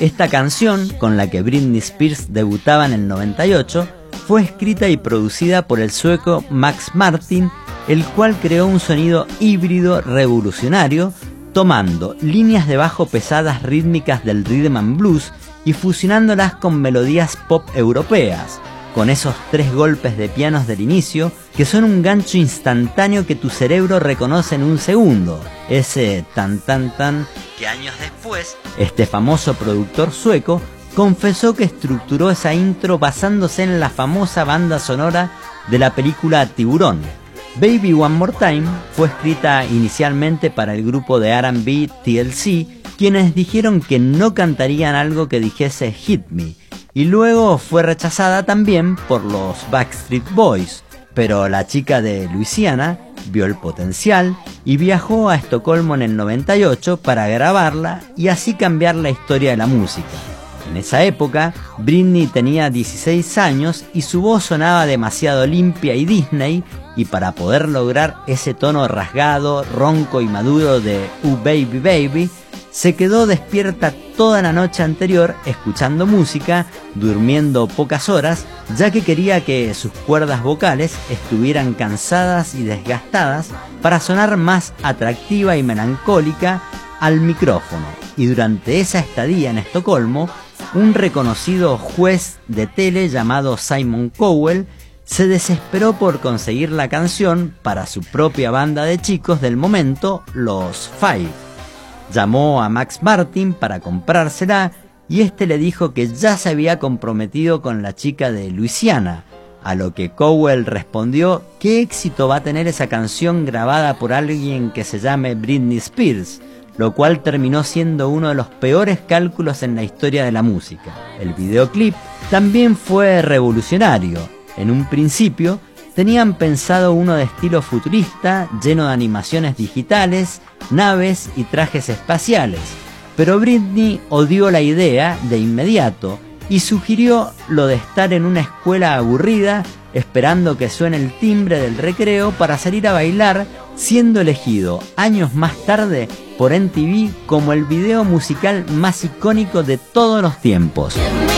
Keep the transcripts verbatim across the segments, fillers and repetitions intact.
Esta canción, con la que Britney Spears debutaba en el noventa y ocho, fue escrita y producida por el sueco Max Martin, el cual creó un sonido híbrido revolucionario, tomando líneas de bajo pesadas rítmicas del rhythm and blues y fusionándolas con melodías pop europeas, con esos tres golpes de pianos del inicio que son un gancho instantáneo que tu cerebro reconoce en un segundo, ese tan tan tan que años después este famoso productor sueco confesó que estructuró esa intro basándose en la famosa banda sonora de la película Tiburón. Baby One More Time fue escrita inicialmente para el grupo de R and B T L C, quienes dijeron que no cantarían algo que dijese Hit Me, y luego fue rechazada también por los Backstreet Boys, pero la chica de Luisiana vio el potencial y viajó a Estocolmo en el noventa y ocho para grabarla y así cambiar la historia de la música. En esa época, Britney tenía dieciséis años y su voz sonaba demasiado limpia y Disney, y para poder lograr ese tono rasgado, ronco y maduro de "Uh Baby Baby", se quedó despierta toda la noche anterior escuchando música, durmiendo pocas horas, ya que quería que sus cuerdas vocales estuvieran cansadas y desgastadas para sonar más atractiva y melancólica al micrófono. Y durante esa estadía en Estocolmo, un reconocido juez de tele llamado Simon Cowell se desesperó por conseguir la canción para su propia banda de chicos del momento, los Five. Llamó a Max Martin para comprársela y este le dijo que ya se había comprometido con la chica de Luisiana, a lo que Cowell respondió: ¿qué éxito va a tener esa canción grabada por alguien que se llame Britney Spears? Lo cual terminó siendo uno de los peores cálculos en la historia de la música. El videoclip también fue revolucionario. En un principio tenían pensado uno de estilo futurista, lleno de animaciones digitales, naves y trajes espaciales, pero Britney odió la idea de inmediato y sugirió lo de estar en una escuela aburrida esperando que suene el timbre del recreo para salir a bailar, siendo elegido años más tarde por M T V como el video musical más icónico de todos los tiempos.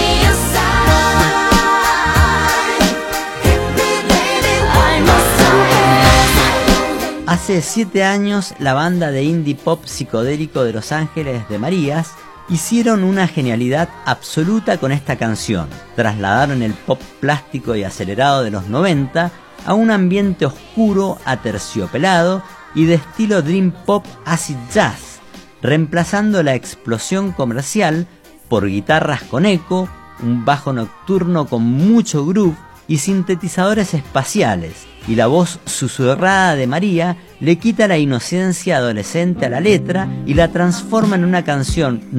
Hace siete años, la banda de indie pop psicodélico de Los Ángeles de Marías hicieron una genialidad absoluta con esta canción. Trasladaron el pop plástico y acelerado de los noventa a un ambiente oscuro, aterciopelado y de estilo dream pop acid jazz, reemplazando la explosión comercial por guitarras con eco, un bajo nocturno con mucho groove y sintetizadores espaciales, y la voz susurrada de María le quita la inocencia adolescente a la letra y la transforma en una canción